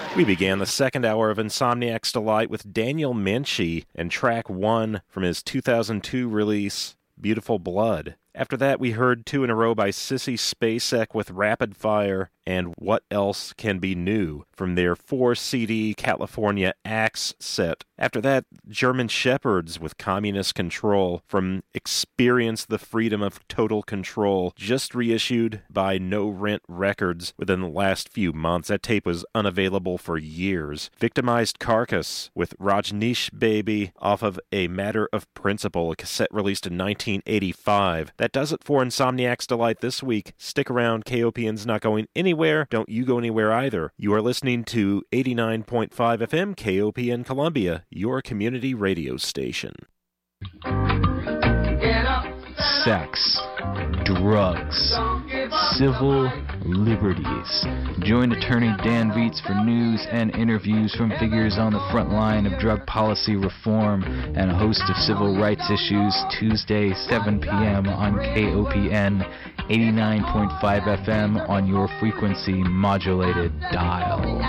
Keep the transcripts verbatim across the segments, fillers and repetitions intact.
We began the second hour of Insomniac's Delight with Daniel Minchie and track one from his two thousand two release, Beautiful Blood. After that, we heard two in a row by Sissy Spacek with Rapid Fire and What Else Can Be New from their four-C D California Axe set. After that, German Shepherds with Communist Control from Experience the Freedom of Total Control, just reissued by No Rent Records within the last few months. That tape was unavailable for years. Victimized Carcass with Rajneesh Baby off of A Matter of Principle, a cassette released in nineteen eighty-five. That does it for Insomniac's Delight this week. Stick around, K O P N's not going anywhere. Don't you go anywhere either. You are listening to eighty-nine point five F M K O P N Columbia, your community radio station. Sex, drugs, civil liberties. Join attorney Dan Viets for news and interviews from figures on the front line of drug policy reform and a host of civil rights issues Tuesday, seven p.m. on K O P N, eighty-nine point five F M on your frequency modulated dial.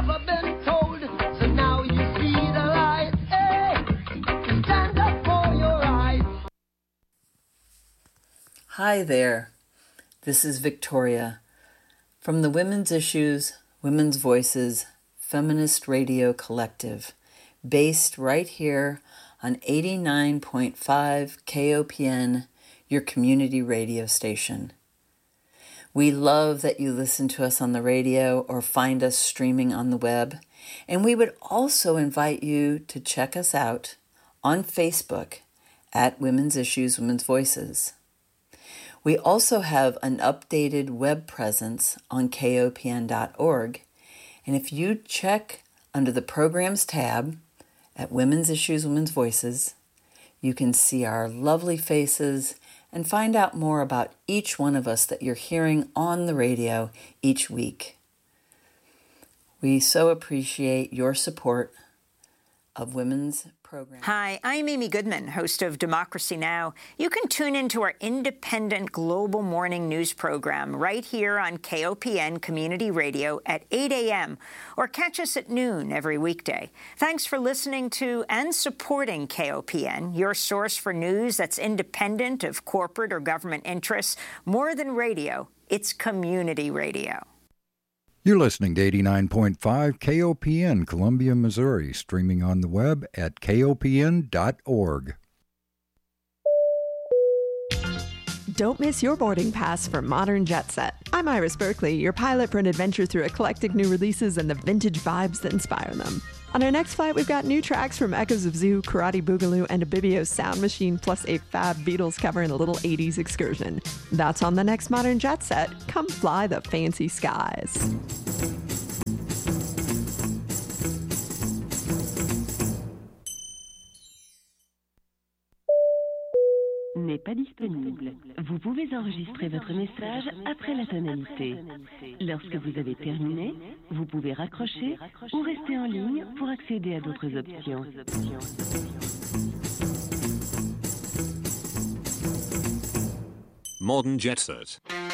Hi there, this is Victoria from the Women's Issues, Women's Voices, Feminist Radio Collective, based right here on eighty-nine point five K O P N, your community radio station. We love that you listen to us on the radio or find us streaming on the web, and we would also invite you to check us out on Facebook at Women's Issues, Women's Voices. We also have an updated web presence on K O P N dot org, and if you check under the Programs tab at Women's Issues, Women's Voices, you can see our lovely faces and find out more about each one of us that you're hearing on the radio each week. We so appreciate your support of women's programs. Hi, I'm Amy Goodman, host of Democracy Now! You can tune into our independent global morning news program right here on K O P N Community Radio at eight a.m. or catch us at noon every weekday. Thanks for listening to and supporting K O P N, your source for news that's independent of corporate or government interests. More than radio, it's community radio. You're listening to eighty-nine point five K O P N, Columbia, Missouri, streaming on the web at K O P N dot org. Don't miss your boarding pass for Modern Jet Set. I'm Iris Berkeley, your pilot for an adventure through eclectic new releases and the vintage vibes that inspire them. On our next flight, we've got new tracks from Echoes of Zoo, Karate Boogaloo, and Abibio's Sound Machine, plus a fab Beatles cover and a little eighties excursion. That's on the next Modern Jet Set. Come fly the fancy skies. N'est pas disponible. Vous pouvez enregistrer votre message après la tonalité. Lorsque vous avez terminé, vous pouvez raccrocher ou rester en ligne pour accéder à d'autres options. Modern Jet Set.